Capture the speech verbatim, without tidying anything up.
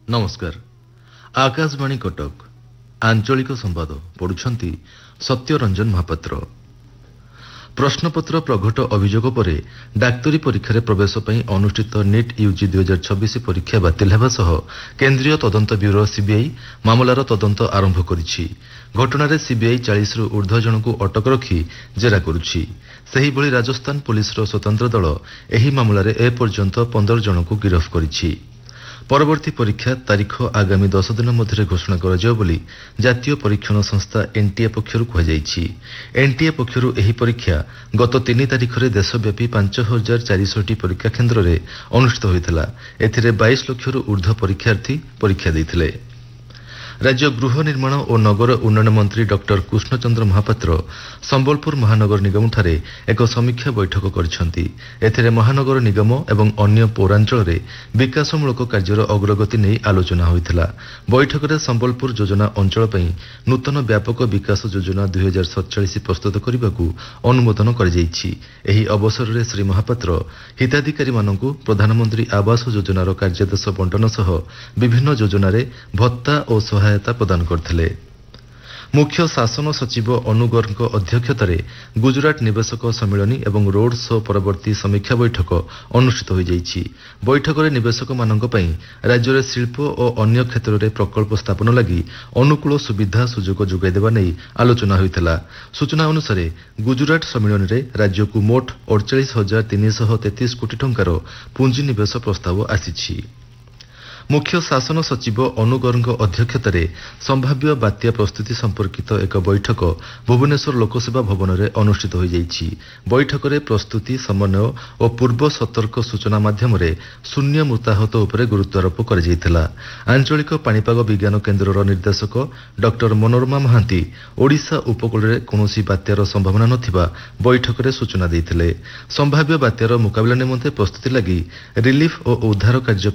नमस्कार आकाशवाणी कटक आंचलिक संवाद पढ़ुछंती सत्यरंजन महापात्र। प्रश्नपत्र प्रघट अभियोग पर डाक्तरी परीक्षा प्रवेश पर अनुष्ठित नीट यूजी दुई हजार छब्बीस परीक्षा बातिल होगा सह केन्द्रीय तदंत ब्यूरो सीबीआई मामलार तदंत आरंभ करिछि। घटनार सीबीआई चालीस रु ऊर्ध्व जन को अटक रखी जेरा करुछि। सेहिभଳି राजस्थान पुलिस स्वतंत्र दल एही मामलार एपर्यंत पंद्रह जन को गिरफ्त करिछि। परवर्ती परीक्षा तारीख आगामी दस दिन मध्य घोषणा कर जातीय परीक्षण संस्था एनटीए पक्षर कहुଯାଇଛି। एनटीए पक्षर एही परीक्षा गत तीन तारीख में देशव्यापी पांच हजार चारिशटी परीक्षा केन्द्र में अनुष्ठित होता। एथिरे बाईस लक्ष ऊर्ध्व परीक्षार्थी परीक्षा देइथिले। राज्य गृह निर्माण और नगर उन्नयन मंत्री डॉक्टर कृष्णचंद्र महापात्र संबलपुर महानगर निगम ठारे एक समीक्षा बैठक करिसेंती। एथिरे महानगर निगम एवं अन्य पौरांचल रे विकासमूलक कार्यर अग्रगति नहीं आलोचना होइथिला। बैठक में संबलपुर योजना अंचल पई नूतन व्यापक विकास योजना दुई हजार सतचाश प्रस्तुत करने को अनुमोदन कर जाइछि। एही अवसर में श्री महापात्र हिताधिकारी मानकु प्रधानमंत्री आवास योजनार कार्यादेश बंटन सह विभिन्न योजनार भत्ता और सहायता प्रदान करथिले। मुख्य शासन सचिव अनुगर अध्यक्षतार गुजरात निवेशक सम्मिलनी एवं रोड शो परवर्ती समीक्षा बैठक अनुष्ठित हो जाइछि। बैठक में निवेशक मानक पई राज्य में शिल्प और अन्य क्षेत्र में प्रकल्प स्थापन लगी अनुकूल सुविधा सुजोग जोगाई देवा नहीं आलोचना होइथिला। सूचना अनुसार गुजरात सम्मिलनी रे राज्य को मोट अड़चाश हजार तीन शह तेतीस कोटी टंकार पुंजी निवेश प्रस्ताव आसीछि। मुख्य शासन सचिव अनुगर अध्यक्षतार संभाव्य बात्या प्रस्तुति संपर्कित एक बैठक भुवनेश्वर लोकसेवा भवन में अनुष्ठित हो जाइछि। बैठक में प्रस्तुति समन्वय और पूर्व सतर्क सूचना माध्यम शून्य मृताहत उपर गुरुत्वारोप कर जाइथिला। आंचलिक पाणीपाग विज्ञान केन्द्रर निर्देशक डॉक्टर मनोरमा महांती ओडिशा उपकूल में कौनसी बात्यार संभावना नथिबा बैठक में सूचना देइथिले। संभाव्य बात्यार मुकाबला निमंते प्रस्तुति लगी रिलीफ और उद्धार कार्य